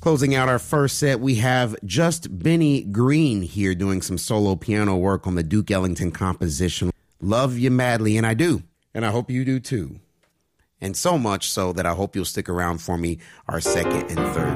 Closing out our first set, we have just Benny Green here doing some solo piano work on the Duke Ellington composition, Love You Madly, and I do, and I hope you do too. And so much so that I hope you'll stick around for me our second and third